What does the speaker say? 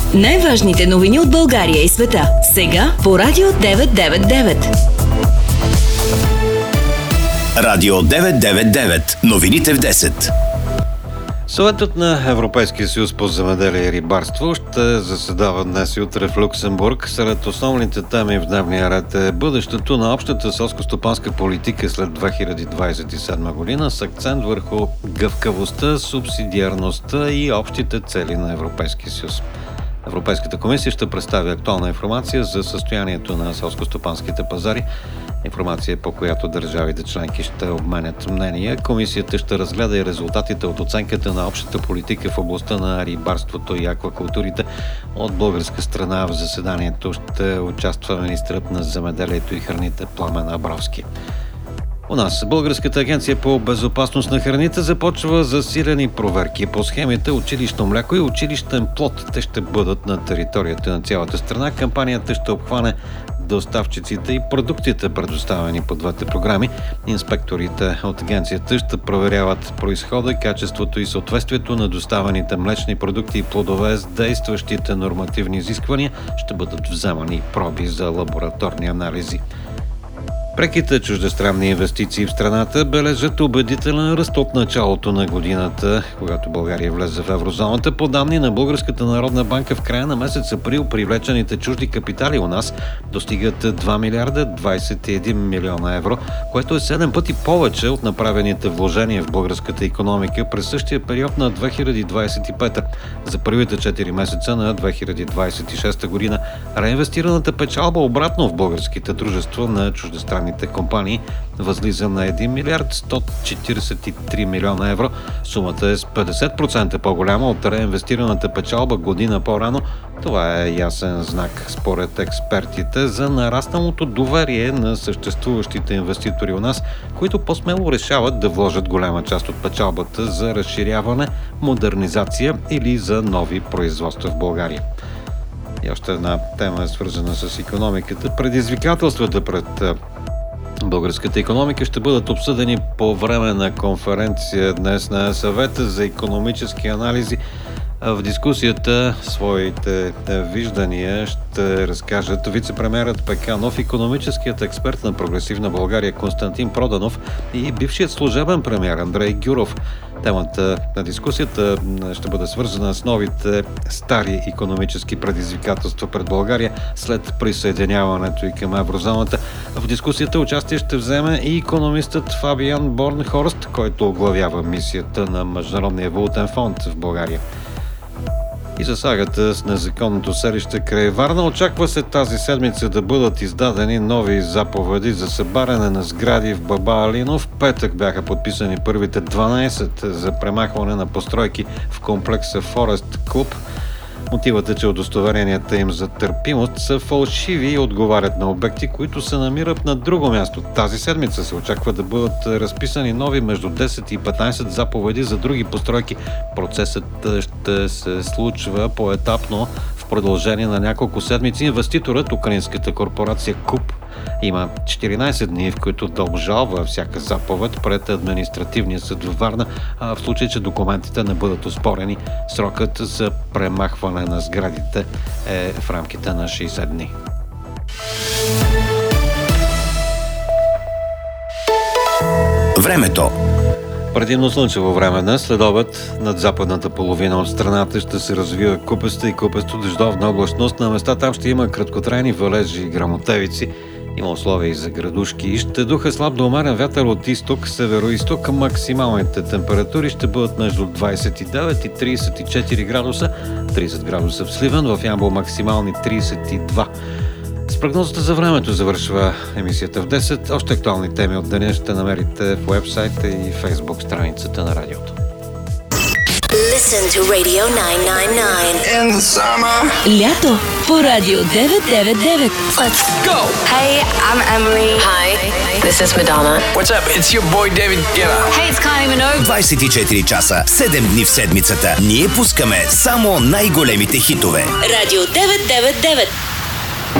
Най-важните новини от България и света. Сега по Радио 999. Радио 999. Новините в 10. Съветът на Европейския съюз по земеделие и рибарство ще заседава днес и утре в Люксембург. Сред основните теми в дневния ред е бъдещето на общата селскостопанска политика след 2027 година с акцент върху гъвкавостта, субсидиарността и общите цели на Европейския съюз. Европейската комисия ще представи актуална информация за състоянието на селскостопанските пазари, информация по която държавите членки ще обменят мнения. Комисията ще разгледа и резултатите от оценката на общата политика в областта на рибарството и аквакултурите. От българска страна в заседанието ще участва министърът на земеделието и храните Пламен Абровски. У нас Българската агенция по безопасност на храните започва засилени проверки по схемите училищно мляко и училищен плод. Те ще бъдат на територията на цялата страна. Кампанията ще обхване доставчиците и продуктите, предоставени по двете програми. Инспекторите от агенцията ще проверяват произхода, качеството и съответствието на доставените млечни продукти и плодове с действащите нормативни изисквания. Ще бъдат вземани проби за лабораторни анализи. Преките чуждестранни инвестиции в страната бележат убедителен ръст от началото на годината, когато България влезе в еврозоната. По данни на Българската народна банка в края на месец април привлечените чужди капитали у нас достигат 2 милиарда 21 милиона евро, което е 7 пъти повече от направените вложения в българската икономика през същия период на 2025. За първите 4 месеца на 2026 година реинвестираната печалба обратно в българските дружества на чуждестранни компании възлиза на 1 милиард 143 милиона евро. Сумата е с 50% по-голяма от реинвестираната печалба година по-рано. Това е ясен знак, според експертите, за нарасналото доверие на съществуващите инвеститори у нас, които по-смело решават да вложат голяма част от печалбата за разширяване, модернизация или за нови производства в България. И още една тема е свързана с икономиката. Предизвикателствата пред българската икономика ще бъдат обсъдени по време на конференция днес на Съвета за икономически анализи. В дискусията своите виждания ще разкажат вице-премиерът Пеканов, икономическият експерт на Прогресивна България Константин Проданов и бившият служебен премиер Андрей Гюров. Темата на дискусията ще бъде свързана с новите стари икономически предизвикателства пред България след присъединяването и към еврозоната. В дискусията участие ще вземе и икономистът Фабиан Борнхорст, който оглавява мисията на Международния валутен фонд в България. И за сагата с незаконното селище край Варна очаква се тази седмица да бъдат издадени нови заповеди за събаряне на сгради в Баба Алина. В петък бяха подписани първите 12 за премахване на постройки в комплекса Форест Клуб. Мотивът е, че удостоверенията им за търпимост са фалшиви и отговарят на обекти, които се намират на друго място. Тази седмица се очаква да бъдат разписани нови между 10 и 15 заповеди за други постройки. Процесът ще се случва поетапно в продължение на няколко седмици. Инвеститорът, украинската корпорация КУП, има 14 дни, в които да обжалва всяка заповед пред административния съд във Варна, а в случай, че документите не бъдат оспорени, срокът за премахване на сградите е в рамките на 60 дни. Времето. Предимно слънчево време днес, след обед над западната половина от страната ще се развива купеста и купесто дъждовна облачност. На места там ще има краткотрайни валежи и гръмотевици. Има условия и за градушки и ще духа слаб до умерен вятър от изток, северо-изток. Максималните температури ще бъдат между 29 и 34 градуса, 30 градуса в Сливен, в Ямбол максимални 32. С прогнозата за времето завършва емисията в 10. Още актуални теми от деня ще намерите в уебсайта и фейсбук страницата на радиото. Listen to Radio 999. In the summer. Лято по Радио 999. Let's go. Hey, I'm Emery. Hi, this is Madonna. What's up? It's your boy David Guetta. Hey, it's Kylie Minogue. 24 часа, 7 дни в седмицата. Ние пускаме само най-големите хитове. Радио 999.